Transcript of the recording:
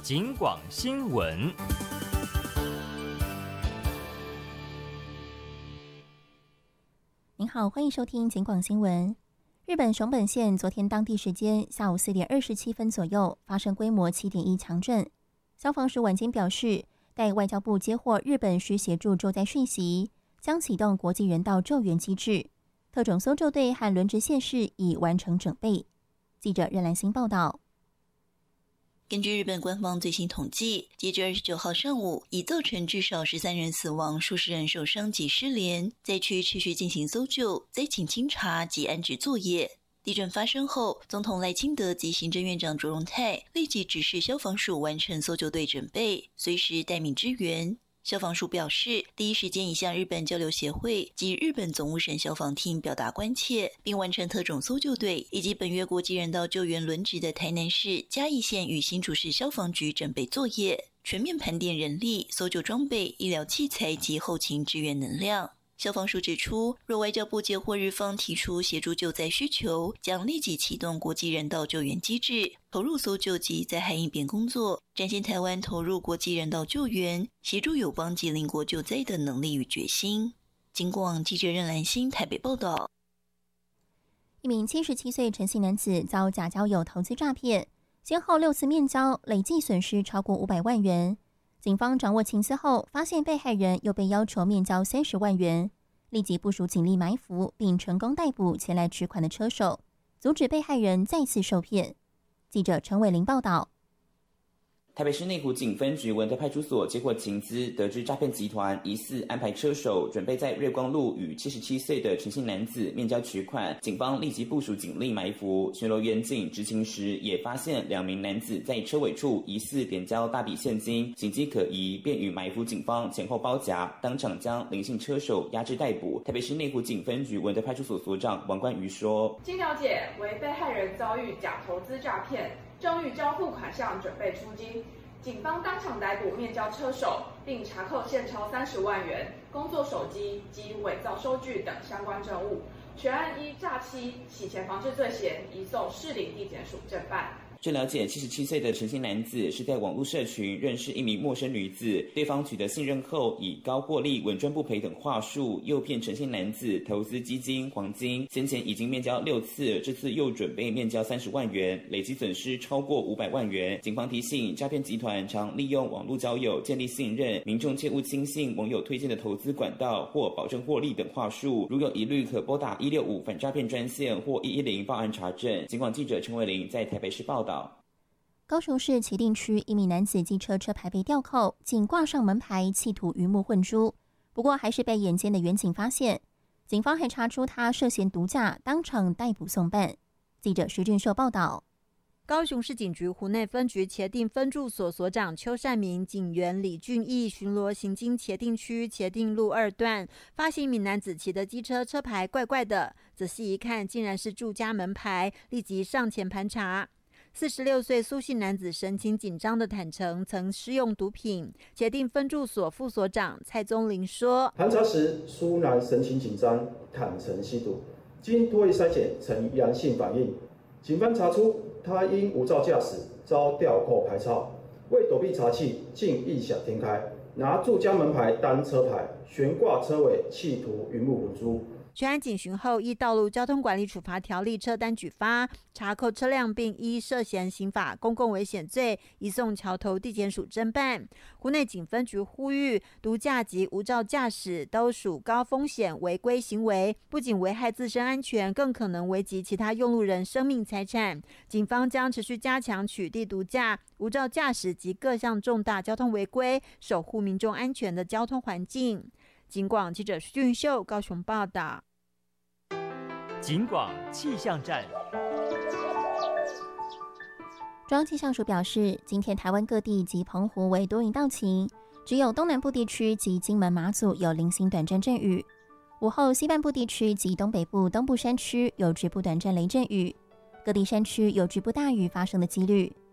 警广新闻。 您好，欢迎收听警广新闻。日本熊本县昨天当地时间下午4点27分左右发生规模7.1强震。消防署晚间表示，待外交部接获日本需协助救灾讯息，将启动国际人道救援机制。特种搜救队和轮值县市已完成准备。记者任兰心报道。 根据日本官方最新统计，截至29号上午，已造成至少13人死亡、数十人受伤及失联。灾区持续进行搜救、灾情清查及安置作业。地震发生后，总统赖清德及行政院长卓荣泰立即指示消防署完成搜救队准备，随时待命支援。消防署表示，第一时间已向日本交流协会及日本总务省消防厅表达关切，并完成特种搜救队以及本月国际人道救援轮值的台南市、嘉义县与新竹市消防局准备作业，全面盘点人力、搜救装备、医疗器材及后勤支援能量。消防署指出，若外交部接获日方提出协助救灾需求，将立即启动国际人道救援机制，投入搜救及灾害应变工作，展现台湾投入国际人道救援、协助友邦及邻国救灾的能力与决心。警广记者任兰心台北报道。 一名77岁陈姓男子遭假交友投资诈骗，先后6次面交，累计损失超过500万元。警方掌握情资后，发现被害人又被要求面交30万元，立即部署警力埋伏，并成功逮捕前来取款的车手，阻止被害人再次受骗。记者陈伟玲报道。 台北市内湖警分局文德派出所接获情资，得知诈骗集团疑似安排车手准备在瑞光路与77岁的陈姓男子面交取款，警方立即部署警力埋伏，巡逻员警执勤时也发现2名男子在车尾处疑似点交大笔现金，形迹可疑，便与埋伏警方前后包夹，当场将林姓车手押至逮捕。台北市内湖警分局文德派出所所长王冠瑜说： 经了解，为被害人遭遇假投资诈骗，正欲交付款项准备出金，警方当场逮捕面交车手，并查扣现钞30万元、工作手机及伪造收据等相关证物，全案依诈欺、洗钱防治罪嫌移送士林地检署侦办。 据了解，77岁的陈姓男子是在网络社群认识一名陌生女子，对方取得信任后，以高获利、稳赚不赔等话术，诱骗陈姓男子投资基金、黄金。先前已经面交6次，这次又准备面交30万元，累计损失超过500万元。警方提醒，诈骗集团常利用网络交友建立信任，民众切勿轻信网友推荐的投资管道或保证获利等话术。如有疑虑，可拨打165反诈骗专线或110报案查证。警广记者陈伟玲在台北市报道。 高雄市旗定区一名男子机车车牌被吊扣，仅挂上门牌，企图鱼目混珠，不过还是被眼尖的员警发现。警方还查出他涉嫌毒驾，当场逮捕送办。记者徐俊秀报道。 高雄市警局湖内分局茄定分驻所所长邱善明、警员李俊义巡逻行经茄定区茄定路2段，发现一名男子骑的机车车牌怪怪的，仔细一看，竟然是住家门牌，立即上前盘查。46岁苏姓男子神情紧张的坦承曾施用毒品。茄定分驻所副所长蔡宗林说： 盘查时，苏男神情紧张，坦承吸毒，经唾液筛检呈阳性反应。警方查出他因无照驾驶遭吊扣牌照，为躲避查缉，竟异想天开，拿住家门牌当车牌，悬挂车尾，企图鱼目混珠。 全案警巡后，依道路交通管理处罚条例车单举发，查扣车辆，并依涉嫌刑法公共危险罪移送桥头地检署侦办。湖内警分局呼吁，毒驾及无照驾驶都属高风险违规行为，不仅危害自身安全，更可能危及其他用路人生命财产。警方将持续加强取缔毒驾、无照驾驶及各项重大交通违规，守护民众安全的交通环境。警广记者徐俊秀高雄报道。 警广气象站。 中央气象署表示，今天台湾各地及澎湖为多云到晴，只有东南部地区及金门马祖有零星短暂阵雨。午后西半部地区及东北部东部山区有局部短暂雷阵雨，各地山区有局部大雨发生的几率。